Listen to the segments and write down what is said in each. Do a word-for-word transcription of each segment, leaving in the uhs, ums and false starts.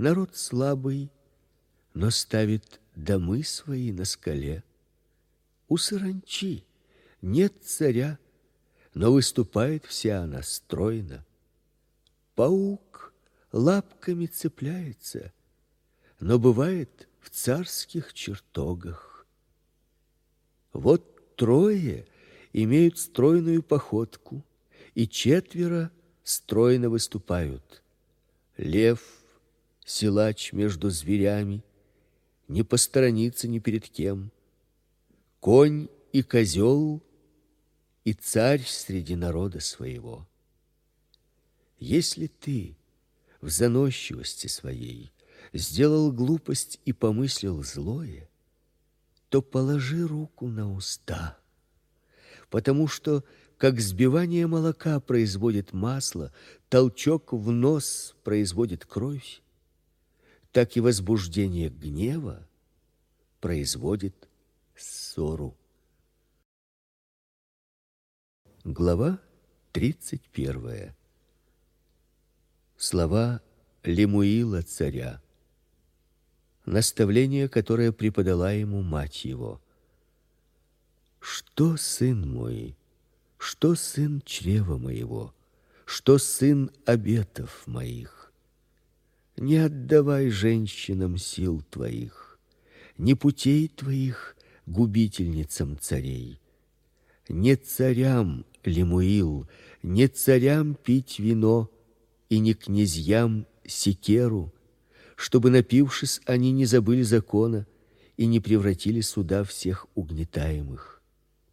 Народ слабый, но ставит домы свои на скале. У саранчи нет царя, но выступает вся она стройно. Паук лапками цепляется, но бывает в царских чертогах. Вот трое имеют стройную походку, и четверо стройно выступают. Лев, силач между зверями, не посторонится ни перед кем. Конь и козел, и царь среди народа своего. Если ты в заносчивости своей сделал глупость и помыслил злое, то положи руку на уста, потому что, как взбивание молока производит масло, толчок в нос производит кровь, так и возбуждение гнева производит ссору. Глава тридцать первая. Слова Лемуила царя. Наставление, которое преподала ему мать его. Что, сын мой, что сын чрева моего, что сын обетов моих? Не отдавай женщинам сил твоих, не путей твоих губительницам царей. Не царям, Лемуил, не царям пить вино, и не князьям секеру, чтобы, напившись, они не забыли закона и не превратили суда всех угнетаемых.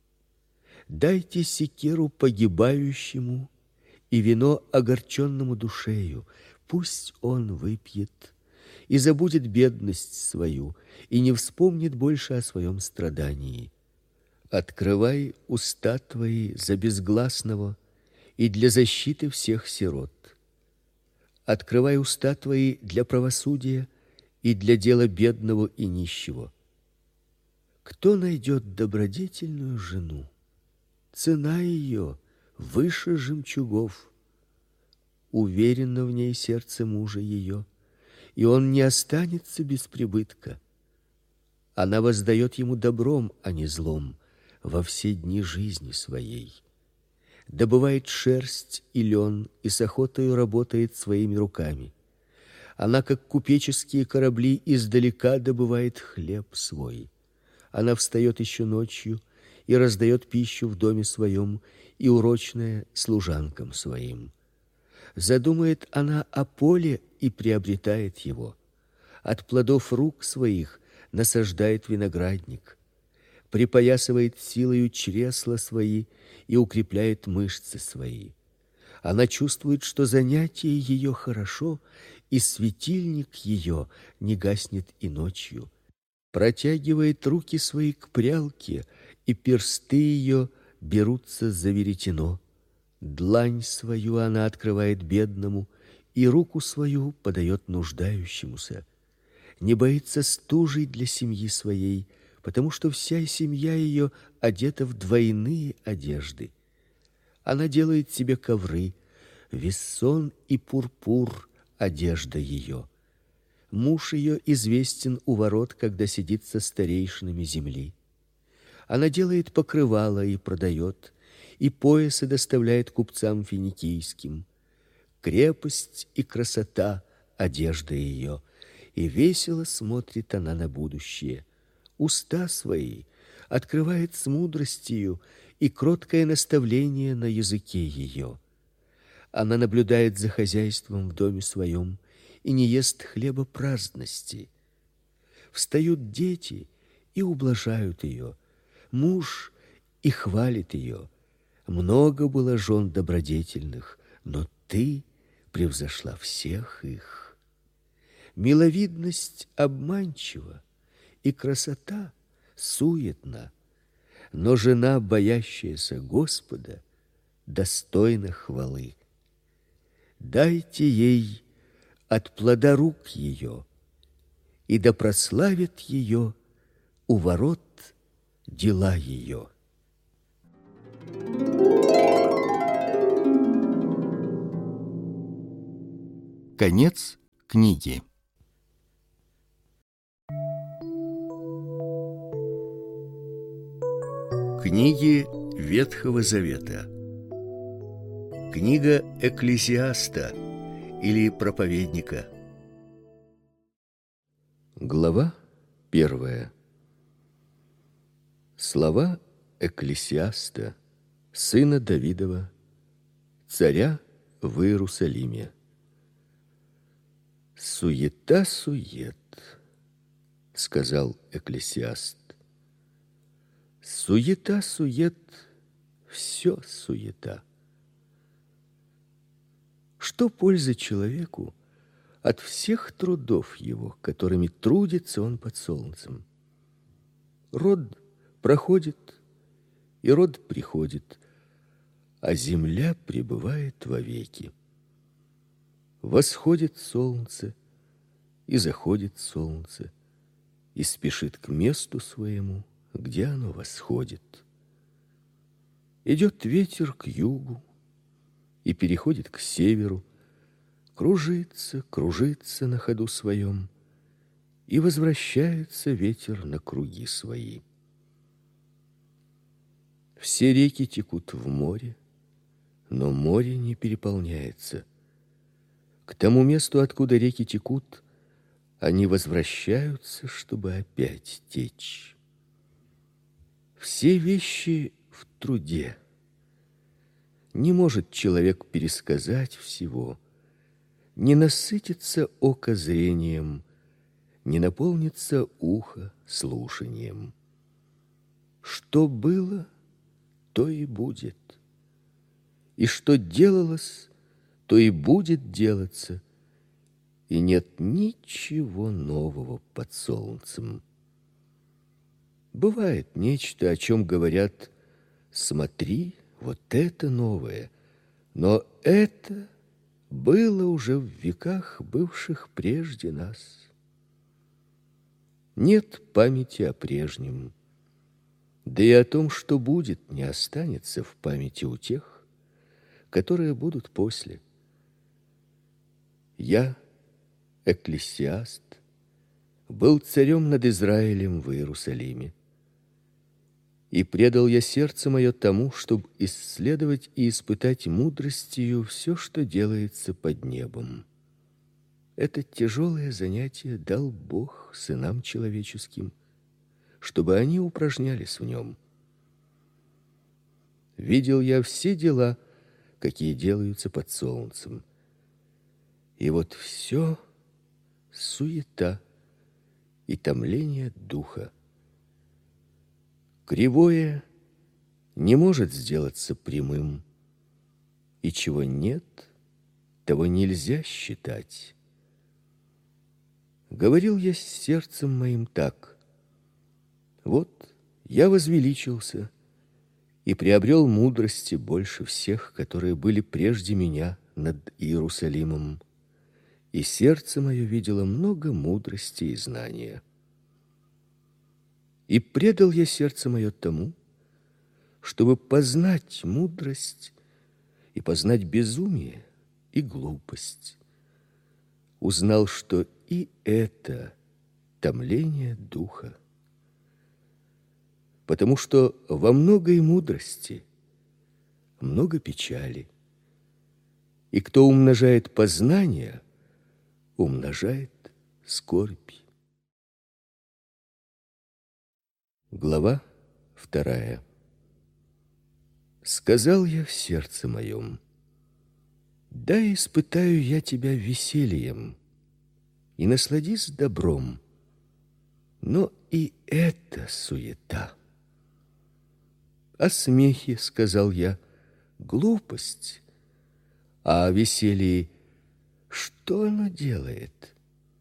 Дайте секеру погибающему и вино огорченному душею, пусть он выпьет и забудет бедность свою, и не вспомнит больше о своем страдании. Открывай уста твои за безгласного и для защиты всех сирот. Открывай уста твои для правосудия и для дела бедного и нищего. Кто найдет добродетельную жену, цена ее выше жемчугов. Уверенно в ней сердце мужа ее, и он не останется без прибытка. Она воздает ему добром, а не злом, во все дни жизни своей. Добывает шерсть и лен, и с охотою работает своими руками. Она, как купеческие корабли, издалека добывает хлеб свой. Она встает еще ночью и раздает пищу в доме своем, и урочное служанкам своим. Задумает она о поле и приобретает его. От плодов рук своих насаждает виноградник. Припоясывает силою чресла свои и укрепляет мышцы свои. Она чувствует, что занятие ее хорошо, и светильник ее не гаснет и ночью. Протягивает руки свои к прялке, и персты ее берутся за веретено. Длань свою она открывает бедному, и руку свою подает нуждающемуся. Не боится стужи для семьи своей, потому что вся семья ее одета в двойные одежды. Она делает себе ковры, вессон и пурпур одежда ее. Муж ее известен у ворот, когда сидит со старейшинами земли. Она делает покрывала и продает, и поясы доставляет купцам финикийским. Крепость и красота одежда ее, и весело смотрит она на будущее. Уста свои открывает с мудростью, и кроткое наставление на языке ее. Она наблюдает за хозяйством в доме своем и не ест хлеба праздности. Встают дети и ублажают ее, муж и хвалит ее. Много было жен добродетельных, но ты превзошла всех их. Миловидность обманчива, и красота суетна, но жена, боящаяся Господа, достойна хвалы. Дайте ей от плода рук ее, и да прославит ее у ворот дела ее. Конец книги. Книги Ветхого Завета. Книга Экклесиаста или Проповедника. Глава первая. Слова Экклесиаста, сына Давидова, царя в Иерусалиме. «Суета-сует», — сказал Экклесиаст. «Суета-сует, все суета». Что пользы человеку от всех трудов его, которыми трудится он под солнцем? Род проходит, и род приходит, а земля пребывает вовеки. Восходит солнце, и заходит солнце, и спешит к месту своему, где оно восходит. Идет ветер к югу и переходит к северу, кружится, кружится на ходу своем, и возвращается ветер на круги свои. Все реки текут в море, но море не переполняется. К тому месту, откуда реки текут, они возвращаются, чтобы опять течь. Все вещи в труде. Не может человек пересказать всего, не насытится око зрением, не наполнится ухо слушанием. Что было, то и будет, и что делалось, то и будет делаться, и нет ничего нового под солнцем. Бывает нечто, о чем говорят: смотри, вот это новое, но это было уже в веках, бывших прежде нас. Нет памяти о прежнем, да и о том, что будет, не останется в памяти у тех, которые будут после. Я, Экклесиаст, был царем над Израилем в Иерусалиме. И предал я сердце мое тому, чтобы исследовать и испытать мудростью все, что делается под небом. Это тяжелое занятие дал Бог сынам человеческим, чтобы они упражнялись в нем. Видел я все дела, какие делаются под солнцем. И вот все суета и томление духа. Кривое не может сделаться прямым, и чего нет, того нельзя считать. Говорил я с сердцем моим так: вот я возвеличился и приобрел мудрости больше всех, которые были прежде меня над Иерусалимом, и сердце мое видело много мудрости и знания. И предал я сердце мое тому, чтобы познать мудрость и познать безумие и глупость. Узнал, что и это томление духа, потому что во многой мудрости много печали, и кто умножает познание, умножает скорбь. Глава вторая. Сказал я в сердце моем: да испытаю я тебя весельем, и насладись добром, но и это суета. О смехе, сказал я, глупость, а о веселье что оно делает?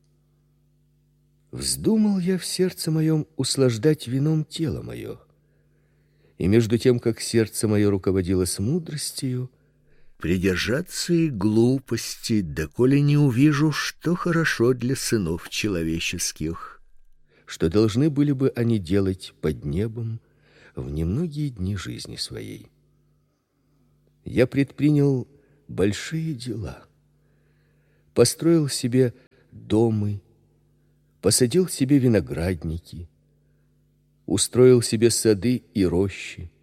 Вздумал я в сердце моем услаждать вином тело мое, и между тем, как сердце мое руководилось мудростью, придержаться и глупости, доколе не увижу, что хорошо для сынов человеческих, что должны были бы они делать под небом в немногие дни жизни своей. Я предпринял большие дела, построил себе домы, посадил себе виноградники, устроил себе сады и рощи,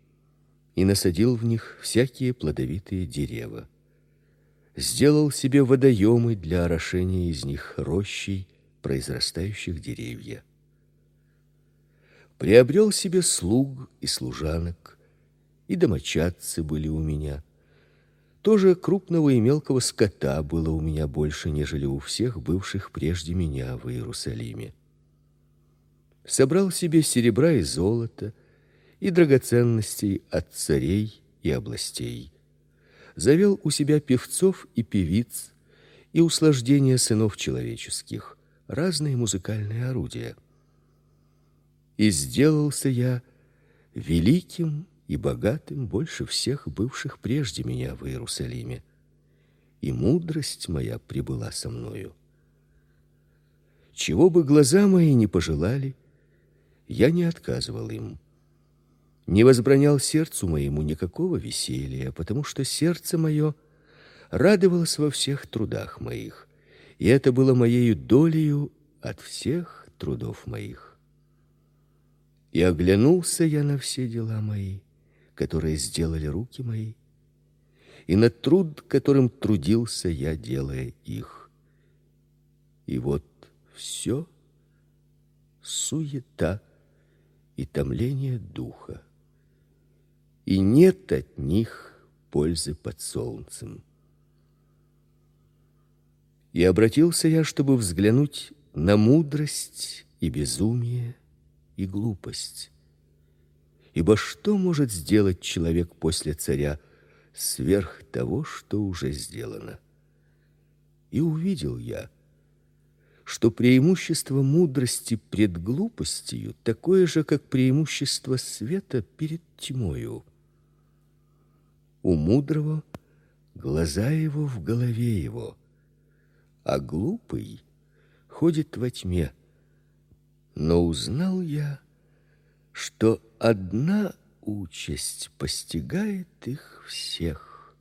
и насадил в них всякие плодовитые дерева. Сделал себе водоемы для орошения из них рощей, произрастающих деревья. Приобрел себе слуг и служанок, и домочадцы были у меня. Тоже крупного и мелкого скота было у меня больше, нежели у всех бывших прежде меня в Иерусалиме. Собрал себе серебра и золота, и драгоценностей от царей и областей. Завел у себя певцов и певиц, и услаждения сынов человеческих, разные музыкальные орудия. И сделался я великим и богатым больше всех бывших прежде меня в Иерусалиме, и мудрость моя пребыла со мною. Чего бы глаза мои не пожелали, я не отказывал им. Не возбранял сердцу моему никакого веселья, потому что сердце мое радовалось во всех трудах моих, и это было моею долею от всех трудов моих. И оглянулся я на все дела мои, которые сделали руки мои, и на труд, которым трудился я, делая их. И вот все суета и томление духа, и нет от них пользы под солнцем. И обратился я, чтобы взглянуть на мудрость и безумие и глупость. Ибо что может сделать человек после царя сверх того, что уже сделано? И увидел я, что преимущество мудрости пред глупостью такое же, как преимущество света перед тьмою. У мудрого глаза его в голове его, а глупый ходит во тьме. Но узнал я, что одна участь постигает их всех.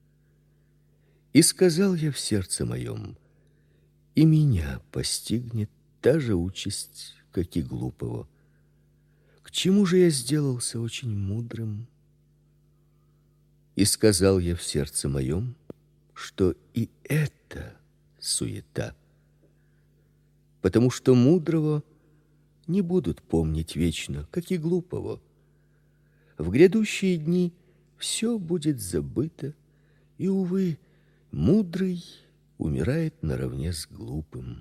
И сказал я в сердце моем: и меня постигнет та же участь, как и глупого. К чему же я сделался очень мудрым? И сказал я в сердце моем, что и это суета, потому что мудрого не будут помнить вечно, как и глупого. В грядущие дни все будет забыто, и, увы, мудрый умирает наравне с глупым.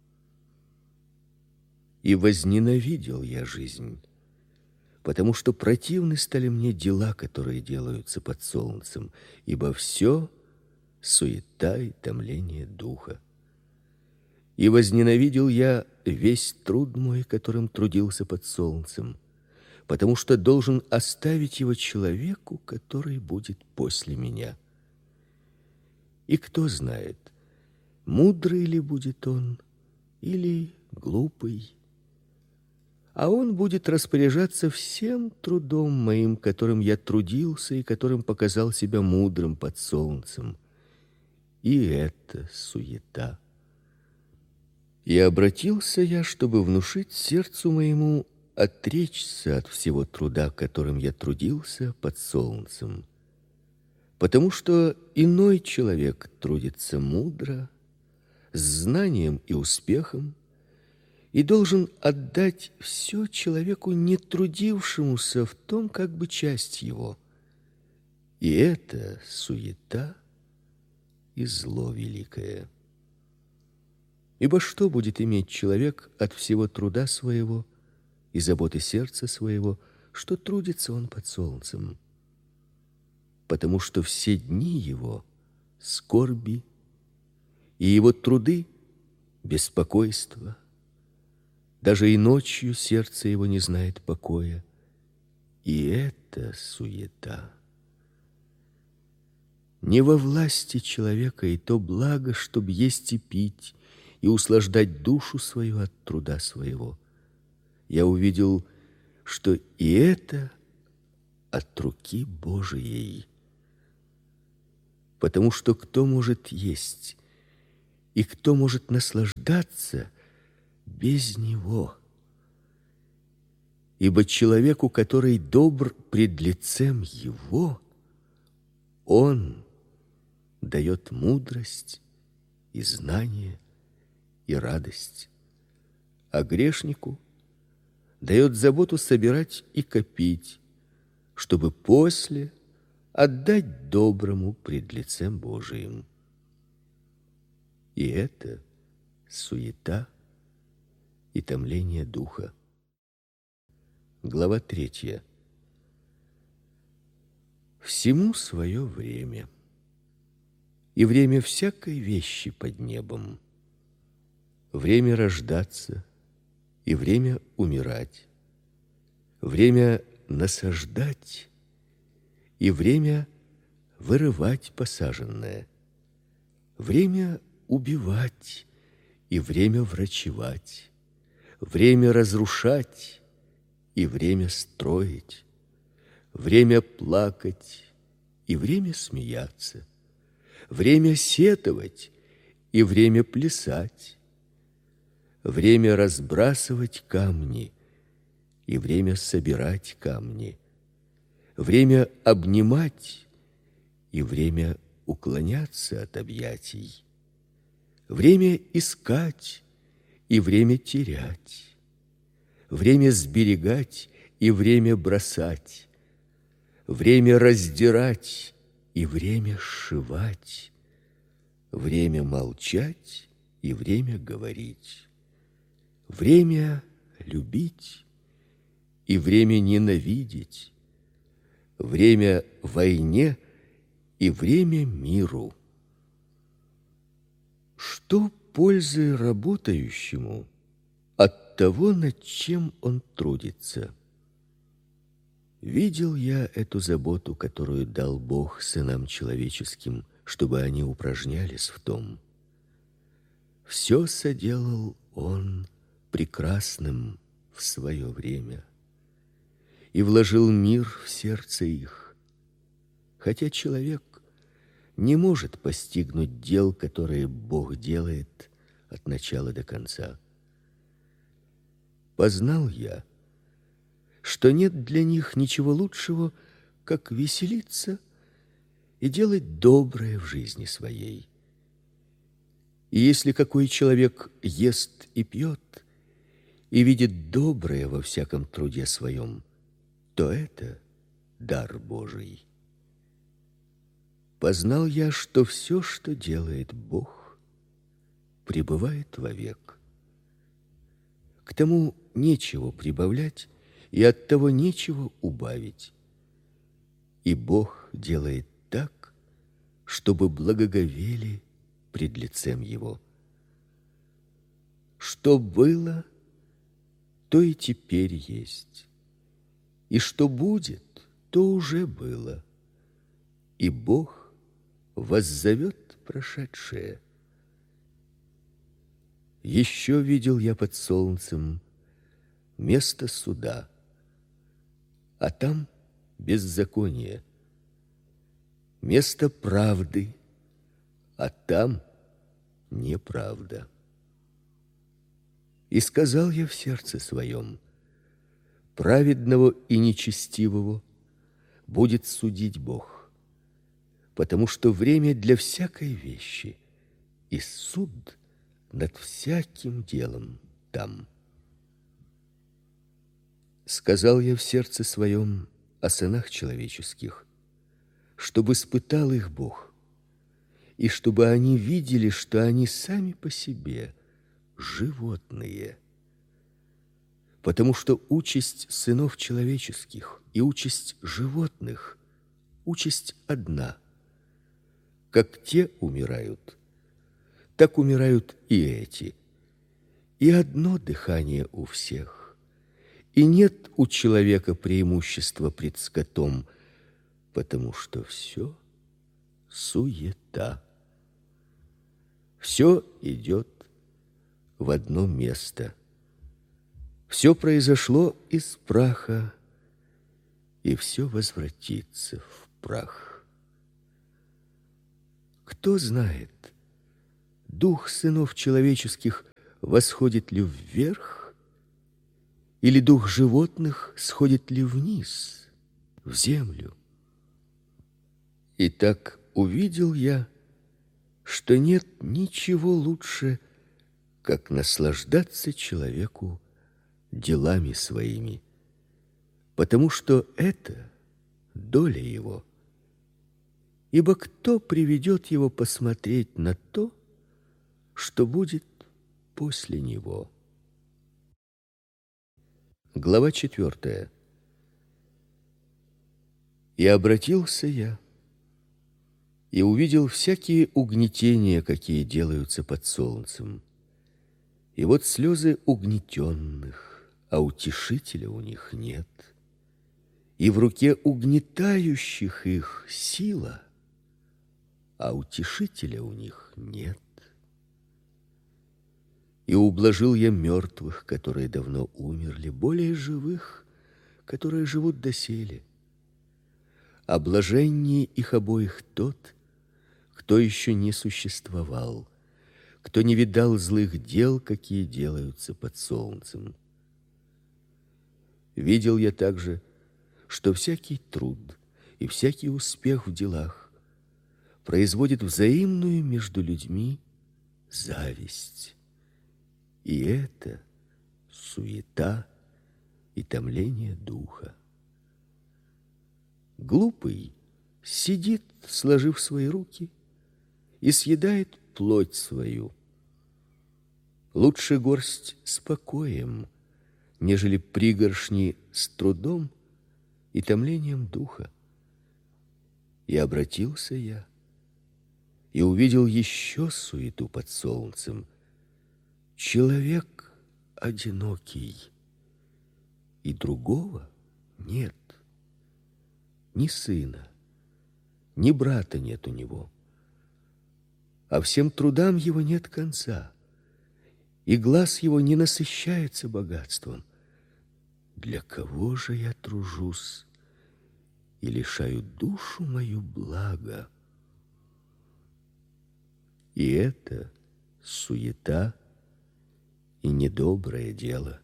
И возненавидел я жизнь, потому что противны стали мне дела, которые делаются под солнцем, ибо все суета и томление духа. И возненавидел я весь труд мой, которым трудился под солнцем, потому что должен оставить его человеку, который будет после меня. И кто знает, мудрый ли будет он или глупый, а он будет распоряжаться всем трудом моим, которым я трудился и которым показал себя мудрым под солнцем. И это суета. И обратился я, чтобы внушить сердцу моему отречься от всего труда, которым я трудился под солнцем, потому что иной человек трудится мудро, с знанием и успехом, и должен отдать все человеку, не трудившемуся в том, как бы часть его. И это суета и зло великое. Ибо что будет иметь человек от всего труда своего и заботы сердца своего, что трудится он под солнцем? Потому что все дни его скорби, и его труды беспокойство. Даже и ночью сердце его не знает покоя. И это суета. Не во власти человека и то благо, чтоб есть и пить, и услаждать душу свою от труда своего. Я увидел, что и это от руки Божией. Потому что кто может есть и кто может наслаждаться без него? Ибо человеку, который добр пред лицем его, он дает мудрость и знание и радость, а грешнику дает заботу собирать и копить, чтобы после отдать доброму пред лицем Божиим. И это суета и томление духа. Глава третья. Всему свое время, и время всякой вещи под небом. Время рождаться и время умирать, время насаждать и время вырывать посаженное, время убивать и время врачевать, время разрушать и время строить, время плакать и время смеяться, время сетовать и время плясать, время разбрасывать камни и время собирать камни, время обнимать и время уклоняться от объятий, время искать и время терять, время сберегать и время бросать, время раздирать и время сшивать, время молчать и время говорить, время любить и время ненавидеть, время войне и время миру. Что пользы работающему от того, над чем он трудится? Видел я эту заботу, которую дал Бог сынам человеческим, чтобы они упражнялись в том. Все соделал Он прекрасным в свое время и вложил мир в сердце их, хотя человек не может постигнуть дел, которые Бог делает от начала до конца. Познал я, что нет для них ничего лучшего, как веселиться и делать доброе в жизни своей. И если какой человек ест и пьет, и видит доброе во всяком труде своем, то это дар Божий. Познал я, что все, что делает Бог, пребывает вовек. К тому нечего прибавлять, и от того нечего убавить. И Бог делает так, чтобы благоговели пред лицем Его. Что было, то и теперь есть, и что будет, то уже было, и Бог воззовет прошедшее. Еще видел я под солнцем место суда, а там беззаконие, место правды, а там неправда. И сказал я в сердце своем: праведного и нечестивого будет судить Бог, потому что время для всякой вещи, и суд над всяким делом там. Сказал я в сердце своем о сынах человеческих, чтобы испытал их Бог, и чтобы они видели, что они сами по себе животные. Потому что участь сынов человеческих и участь животных – участь одна. Как те умирают, так умирают и эти. И одно дыхание у всех. И нет у человека преимущества пред скотом, потому что все суета. Все идет в одно место. Все произошло из праха, и все возвратится в прах. Кто знает, дух сынов человеческих восходит ли вверх, Или дух животных сходит ли вниз, в землю? Итак, увидел я, что нет ничего лучше, как наслаждаться человеку делами своими, потому что это доля его. Ибо кто приведет его посмотреть на то, что будет после него? Глава четвертая. И обратился я, и увидел всякие угнетения, какие делаются под солнцем. И вот слезы угнетенных, а утешителя у них нет. И в руке угнетающих их сила, а утешителя у них нет. И ублажил я мертвых, которые давно умерли, более живых, которые живут доселе. А блаженнее их обоих тот, кто еще не существовал, кто не видал злых дел, какие делаются под солнцем. Видел я также, что всякий труд и всякий успех в делах производит взаимную между людьми зависть. И это суета и томление духа. Глупый сидит, сложив свои руки, и съедает плоть свою. Лучше горсть с покоем, нежели пригоршни с трудом и томлением духа. И обратился я, и увидел еще суету под солнцем. Человек одинокий, и другого нет. Ни сына, ни брата нет у него. А всем трудам его нет конца, и глаз его не насыщается богатством. Для кого же я тружусь и лишаю душу мою блага? И это суета и недоброе дело.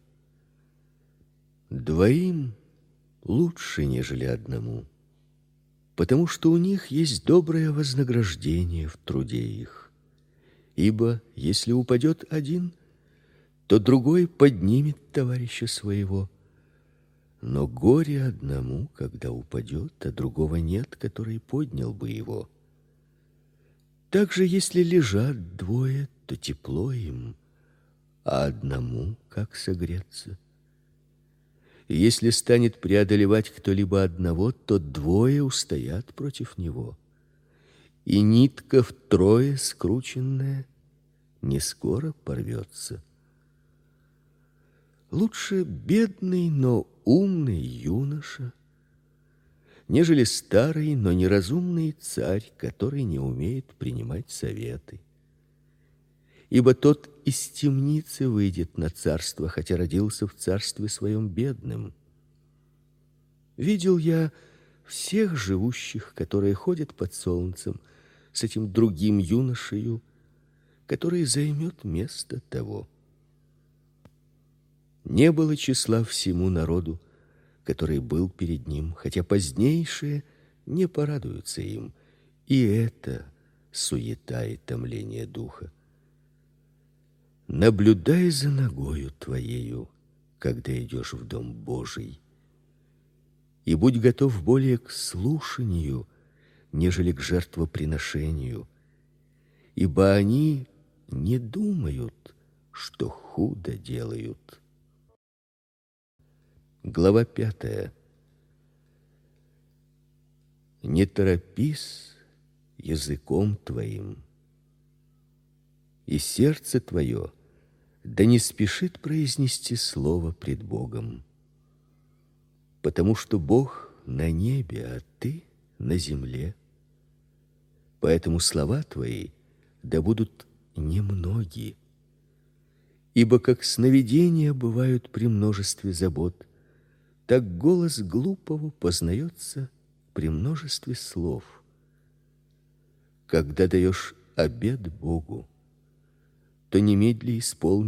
Двоим лучше, нежели одному, потому что у них есть доброе вознаграждение в труде их. Ибо если упадет один, то другой поднимет товарища своего. Но горе одному, когда упадет, а другого нет, который поднял бы его. Также, если лежат двое, то тепло им, а одному как согреться? И если станет преодолевать кто-либо одного, то двое устоят против него. И нитка втрое скрученная не скоро порвется. Лучше бедный, но умный юноша, нежели старый, но неразумный царь, который не умеет принимать советы. Ибо тот из темницы выйдет на царство, хотя родился в царстве своем бедным. Видел я всех живущих, которые ходят под солнцем, с этим другим юношею, который займет место того. Не было числа всему народу, который был перед ним, хотя позднейшие не порадуются им, и это суета и томление духа. Наблюдай за ногою твоею, когда идешь в дом Божий, и будь готов более к слушанию, нежели к жертвоприношению, ибо они не думают, что худо делают. Глава пятая. Не торопись языком твоим, и сердце твое да не спешит произнести слово пред Богом, потому что Бог на небе, а ты на земле. Поэтому слова твои да будут немноги. Ибо как сновидения бывают при множестве забот, так голос глупого познается при множестве слов. Когда даешь обет Богу, то немедли исполни